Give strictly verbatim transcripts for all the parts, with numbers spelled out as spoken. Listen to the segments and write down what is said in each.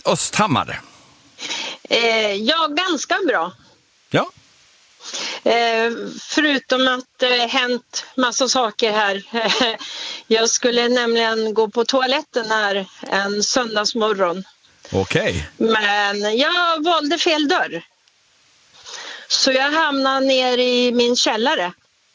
Östhammar? Eh, ja, ganska bra. Ja. Eh, förutom att det eh, hänt massa saker här. Jag skulle nämligen gå på toaletten här en söndagsmorgon. Okej. Men jag valde fel dörr. Så jag hamnade ner i min källare.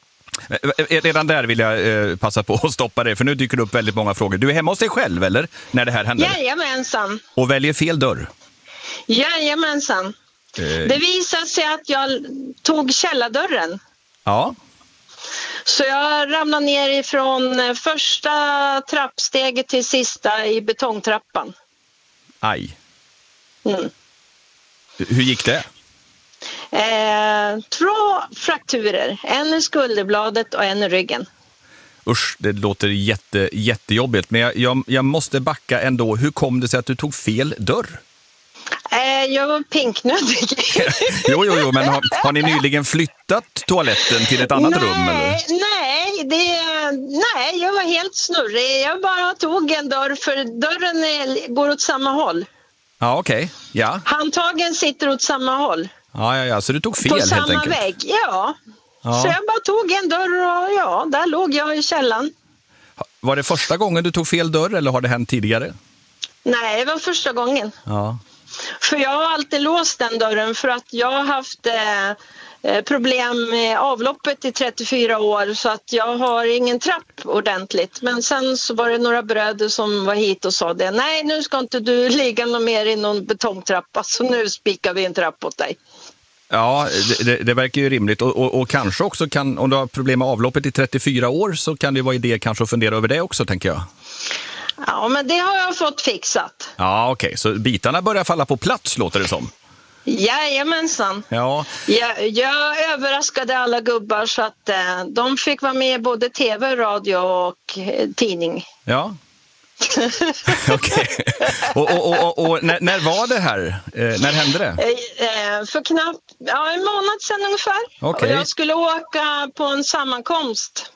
Redan där vill jag eh, passa på att stoppa dig, för nu dyker det upp väldigt många frågor. Du är hemma hos dig själv, eller? När det här händer? Jajamensan. Och väljer fel dörr? Jajamensan. Eh. Det visade sig att jag tog källardörren. Ja. Så jag ramlade ner ifrån första trappsteget till sista i betongtrappan. Aj. Mm. Hur gick det? Eh, två frakturer. En i skulderbladet och en i ryggen. Usch, det låter jätte, jättejobbigt. Men jag, jag, jag måste backa ändå. Hur kom det sig att du tog fel dörr? Eh, jag var pinknödig. jo, jo, jo, men har, har ni nyligen flyttat toaletten till ett annat nej, rum? Eller? Nej, det, nej, jag var helt snurrig. Jag bara tog en dörr, för dörren är, går åt samma håll. Ja, okej. Okay. Ja. Handtagen sitter åt samma håll. Ja, ja, ja, så du tog fel på helt samma enkelt. vägg, ja. ja. Så jag bara tog en dörr och ja, där låg jag i källan. Var det första gången du tog fel dörr eller har det hänt tidigare? Nej, det var första gången. Ja. För jag har alltid låst den dörren för att jag har haft eh, problem med avloppet i trettiofyra år, så att jag har ingen trapp ordentligt. Men sen så var det några bröder som var hit och sa det. Nej, nu ska inte du ligga någon mer i någon betongtrappa, så nu spikar vi en trapp åt dig. Ja, det, det, det verkar ju rimligt. Och, och, och kanske också kan, om du har problem med avloppet i trettiofyra år, så kan det vara idé kanske att fundera över det också, tänker jag. Ja, men det har jag fått fixat. Ja, okej. Okay. Så bitarna börjar falla på plats, låter det som. Jajamensan. Ja. Jag, jag överraskade alla gubbar så att eh, de fick vara med både tv, radio och eh, tidning. Ja. Okej. Okay. Och, och, och, och när, när var det här? Eh, när hände det? Eh, för knappt ja, en månad sedan ungefär. Okay. Och jag skulle åka på en sammankomst.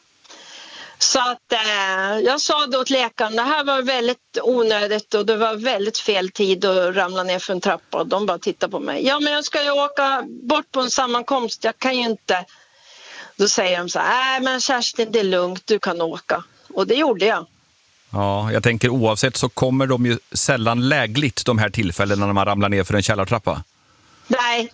Så att eh, jag sa då till läkaren, det här var väldigt onödigt och det var väldigt fel tid att ramla ner för en trappa. Och de bara tittade på mig. Ja, men jag ska ju åka bort på en sammankomst, jag kan ju inte. Då säger de så här, nej men Kerstin, det är lugnt, du kan åka. Och det gjorde jag. Ja, jag tänker oavsett så kommer de ju sällan lägligt de här tillfällena när man ramlar ner för en källartrappa. Nej.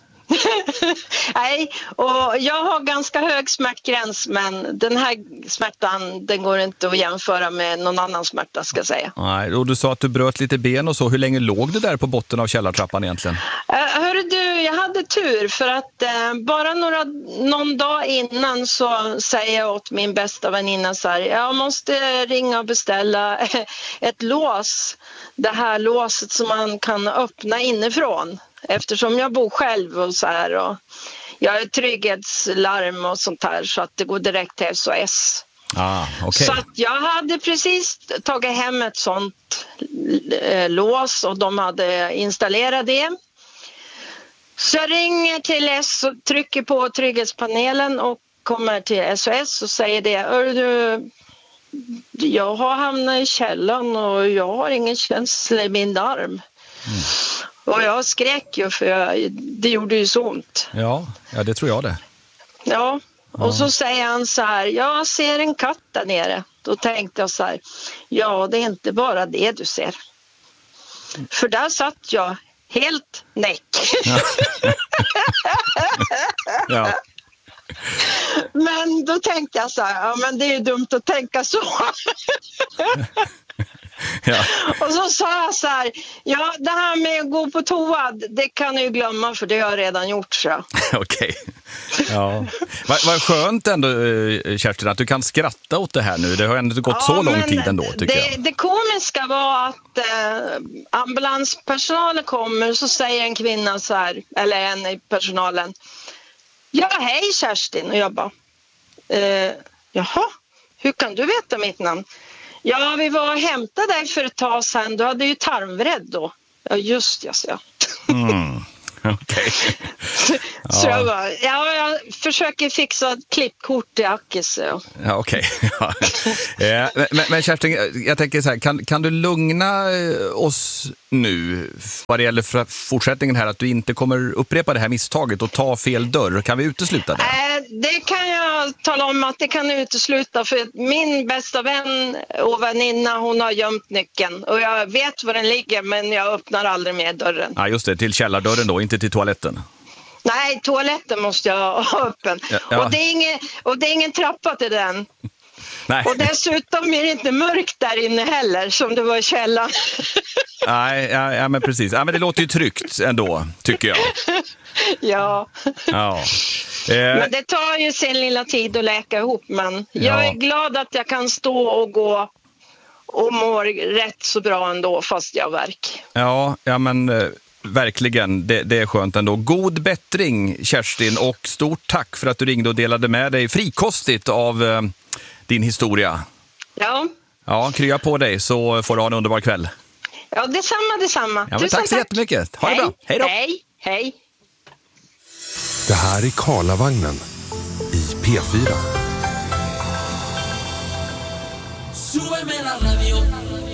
Nej, och jag har ganska hög smärtgräns, men den här smärtan, den går inte att jämföra med någon annan smärta, ska jag säga. Nej, och du sa att du bröt lite ben och så. Hur länge låg du där på botten av källartrappan egentligen? Uh, hörru du, jag hade tur för att uh, bara några, någon dag innan så säger jag åt min bästa väninna så här, jag måste ringa och beställa ett lås, det här låset som man kan öppna inifrån. Eftersom jag bor själv och så här, och jag har trygghetslarm och sånt här, så att det går direkt till S O S. Ah, okay. Så att jag hade precis tagit hem ett sånt eh, lås och de hade installerat det. Så jag ringer till S och trycker på trygghetspanelen och kommer till S O S och säger det. Du, jag har hamnat i källan och jag har ingen känsla i min arm. Mm. Och jag skrek ju, för jag, det gjorde ju så ont. Ja, ja, det tror jag det. Ja, och ja. Så säger han så här, jag ser en katt där nere. Då tänkte jag så här, ja det är inte bara det du ser. För där satt jag helt näck. Ja. Ja. Men då tänkte jag så här, ja men det är ju dumt att tänka så. Ja. Och så sa jag så här, ja det här med att gå på toa, det kan du ju glömma för det har jag redan gjort, så. Okej. Ja. Vad, vad skönt ändå, Kerstin, att du kan skratta åt det här nu. Det har ändå gått ja, så lång tid ändå, tycker det, jag. Det komiska var att eh, ambulanspersonalen kommer, så säger en kvinna så här, eller en i personalen, ja hej Kerstin, och jag bara, eh, jaha, hur kan du veta mitt namn? Ja, vi var och hämtade dig för ett tag sedan. Du hade ju tarmvred då. Ja, just jag, så. Mm. Okej. Ja. Så jag bara, ja, jag försöker fixa ett klippkort till Akis. Ja, ja okej. Ja. men, men Kerstin, jag tänker så här, kan, kan du lugna oss nu vad det gäller fortsättningen här, att du inte kommer upprepa det här misstaget och ta fel dörr? Kan vi utesluta det? Äh, det kan jag tala om att det kan utesluta, för min bästa vän och väninna, hon har gömt nyckeln och jag vet var den ligger, men jag öppnar aldrig mer dörren. Ja, just det, till källardörren då, inte till toaletten. Nej, toaletten måste jag ha öppen. Ja, ja. Och, det är ingen, och det är ingen trappa till den. Nej. Och dessutom är det inte mörkt där inne heller, som det var i källaren. Nej, ja, ja, men precis. Ja, men det låter ju tryggt ändå, tycker jag. Ja. Ja. Eh. Men det tar ju sin lilla tid att läka ihop, men jag ja. är glad att jag kan stå och gå och mår rätt så bra ändå, fast jag har värk. Ja, ja men... Eh... Verkligen, det, det är skönt ändå. God bättring, Kerstin, och stort tack för att du ringde och delade med dig frikostigt av eh, din historia. Ja. Ja, krya på dig så får du ha en underbar kväll. Ja, detsamma, detsamma. Ja, men tack så tack. jättemycket. Ha hej. det bra. Hej då. Hej, hej. Det här är Karlavagnen i P fyra. Súbeme la radio.